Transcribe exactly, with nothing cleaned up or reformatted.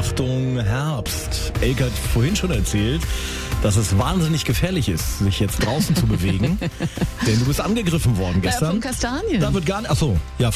Achtung, Herbst. Elke hat vorhin schon erzählt, dass es wahnsinnig gefährlich ist, sich jetzt draußen zu bewegen. Denn du bist angegriffen worden gestern. Ja, von Kastanien. Da wird gar nicht, achso, ja,